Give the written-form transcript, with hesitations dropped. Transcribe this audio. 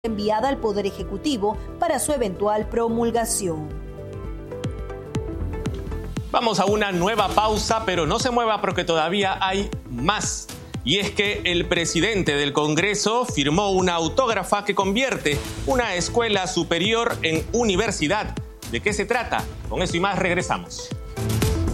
enviada al Poder Ejecutivo para su eventual promulgación. Vamos a una nueva pausa, pero no se mueva porque todavía hay más. Y es que el presidente del Congreso firmó una autógrafa que convierte una escuela superior en universidad. ¿De qué se trata? Con eso y más regresamos.